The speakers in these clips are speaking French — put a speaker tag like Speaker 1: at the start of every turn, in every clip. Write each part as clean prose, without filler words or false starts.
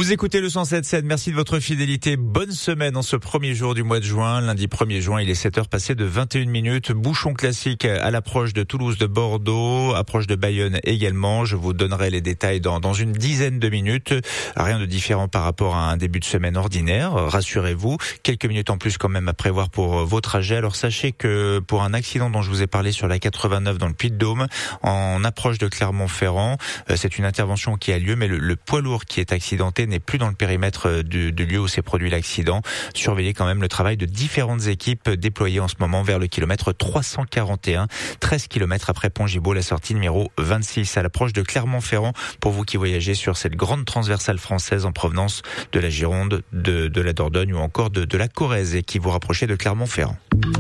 Speaker 1: Vous écoutez le 107.7, merci de votre fidélité. Bonne semaine en ce premier jour du mois de juin. Lundi 1er juin, il est 7h passé de 21 minutes. Bouchon classique à l'approche de Toulouse, de Bordeaux, approche de Bayonne également. Je vous donnerai les détails dans une dizaine de minutes. Rien de différent par rapport à un début de semaine ordinaire. Rassurez-vous, quelques minutes en plus quand même à prévoir pour vos trajets. Alors sachez que pour un accident dont je vous ai parlé sur la 89 dans le Puy-de-Dôme, en approche de Clermont-Ferrand, c'est une intervention qui a lieu, mais le poids lourd qui est accidenté n'est plus dans le périmètre du lieu où s'est produit l'accident. Surveillez quand même le travail de différentes équipes déployées en ce moment vers le kilomètre 341, 13 km après Pont-Gibaud, la sortie numéro 26 à l'approche de Clermont-Ferrand pour vous qui voyagez sur cette grande transversale française en provenance de la Gironde, de la Dordogne ou encore de la Corrèze et qui vous rapprochez de Clermont-Ferrand.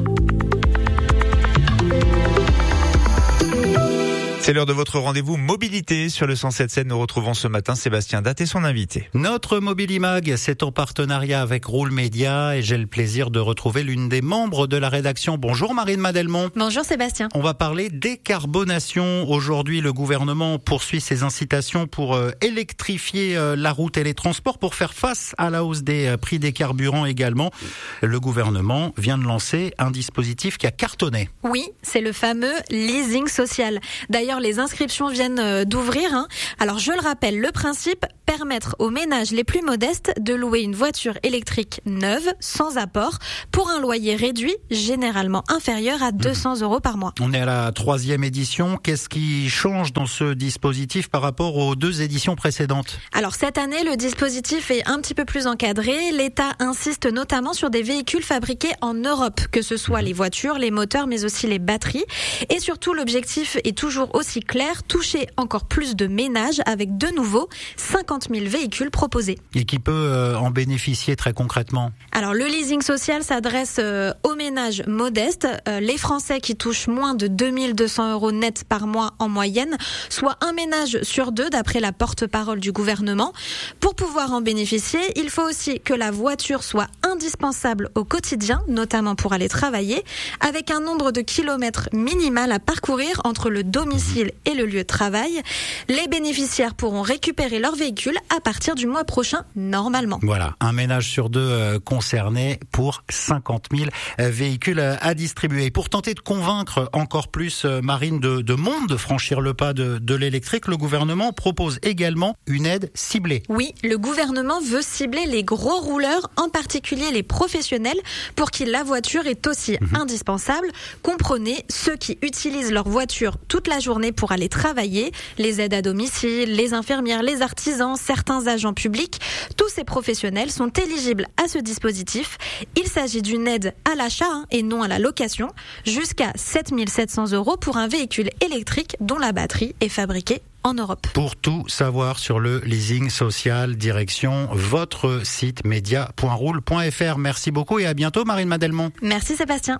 Speaker 1: C'est l'heure de votre rendez-vous mobilité sur le 107.7. Nous retrouvons ce matin Sébastien Datt et son invité.
Speaker 2: Notre Mobilimag, c'est en partenariat avec Roule Média et j'ai le plaisir de retrouver l'une des membres de la rédaction. Bonjour Marine Madelmont.
Speaker 3: Bonjour Sébastien.
Speaker 2: On va parler décarbonation. Aujourd'hui, le gouvernement poursuit ses incitations pour électrifier la route et les transports pour faire face à la hausse des prix des carburants également. Le gouvernement vient de lancer un dispositif qui a cartonné.
Speaker 3: Oui, c'est le fameux leasing social. D'ailleurs, les inscriptions viennent d'ouvrir. Alors, je le rappelle, le principe, permettre aux ménages les plus modestes de louer une voiture électrique neuve, sans apport, pour un loyer réduit, généralement inférieur à 200 € par mois.
Speaker 2: On est à la 3e édition. Qu'est-ce qui change dans ce dispositif par rapport aux 2 éditions précédentes ?
Speaker 3: Alors, cette année, le dispositif est un petit peu plus encadré. L'État insiste notamment sur des véhicules fabriqués en Europe, que ce soit les voitures, les moteurs, mais aussi les batteries. Et surtout, l'objectif est toujours aussi clair, toucher encore plus de ménages avec de nouveau 50 000 véhicules proposés.
Speaker 2: Et qui peut en bénéficier très concrètement ?
Speaker 3: Alors le leasing social s'adresse aux ménages modestes, les Français qui touchent moins de 2 200 € net par mois en moyenne, soit un ménage sur 2 d'après la porte-parole du gouvernement. Pour pouvoir en bénéficier, il faut aussi que la voiture soit indispensable au quotidien, notamment pour aller travailler, avec un nombre de kilomètres minimal à parcourir entre le domicile et le lieu de travail. Les bénéficiaires pourront récupérer leur véhicule à partir du mois prochain, normalement.
Speaker 2: Voilà, un ménage sur 2 concerné pour 50 000 véhicules à distribuer. Pour tenter de convaincre encore plus Marine de monde de franchir le pas de l'électrique, le gouvernement propose également une aide ciblée.
Speaker 3: Oui, le gouvernement veut cibler les gros rouleurs, en particulier les professionnels, pour qui la voiture est aussi indispensable. Comprenez, ceux qui utilisent leur voiture toute la journée pour aller travailler, les aides à domicile, les infirmières, les artisans, certains agents publics, tous ces professionnels sont éligibles à ce dispositif. Il s'agit d'une aide à l'achat et non à la location, jusqu'à 7 700 € pour un véhicule électrique dont la batterie est fabriquée en Europe.
Speaker 2: Pour tout savoir sur le leasing social, direction votre site media.roule.fr. Merci beaucoup et à bientôt Marine Madelmont.
Speaker 3: Merci Sébastien.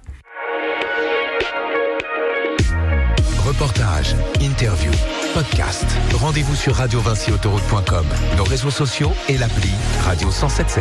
Speaker 4: Reportages, interviews, podcasts. Rendez-vous sur radiovincyautoroute.com, nos réseaux sociaux et l'appli Radio 107.7.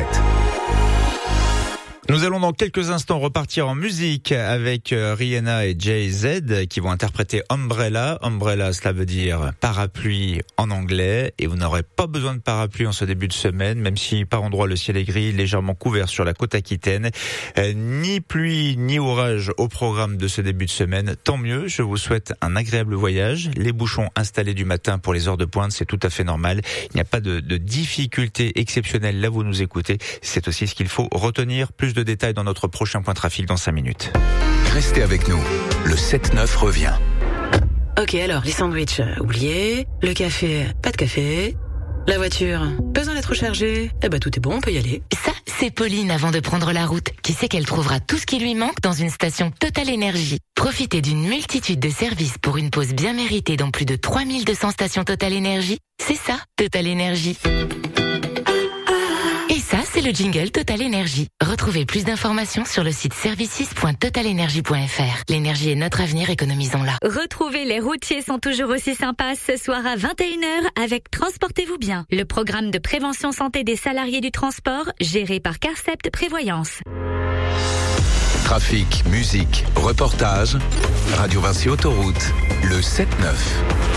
Speaker 1: Nous allons dans quelques instants repartir en musique avec Rihanna et Jay-Z qui vont interpréter Umbrella. Umbrella, cela veut dire parapluie en anglais et vous n'aurez pas besoin de parapluie en ce début de semaine, même si par endroits le ciel est gris, légèrement couvert sur la côte aquitaine. Ni pluie ni orage au programme de ce début de semaine. Tant mieux, je vous souhaite un agréable voyage. Les bouchons installés du matin pour les heures de pointe, c'est tout à fait normal. Il n'y a pas de difficultés exceptionnelles là où vous nous écoutez. C'est aussi ce qu'il faut retenir. Plus de détails dans notre prochain point trafic dans 5 minutes.
Speaker 4: Restez avec nous, le 7-9 revient.
Speaker 5: Ok, alors, les sandwichs, oubliez. Le café, pas de café. La voiture, besoin d'être rechargée. Eh ben, tout est bon, on peut y aller.
Speaker 6: Ça, c'est Pauline avant de prendre la route, qui sait qu'elle trouvera tout ce qui lui manque dans une station Total Énergie. Profitez d'une multitude de services pour une pause bien méritée dans plus de 3200 stations Total Énergie. C'est ça, Total Énergie. Et ça, c'est le jingle Total Énergie. Retrouvez plus d'informations sur le site services.totalenergie.fr. L'énergie est notre avenir, économisons-la.
Speaker 7: Retrouvez Les routiers sont toujours aussi sympas ce soir à 21h avec Transportez-vous bien, le programme de prévention santé des salariés du transport géré par Carcept Prévoyance.
Speaker 4: Trafic, musique, reportage, Radio Vinci Autoroute, le 7-9.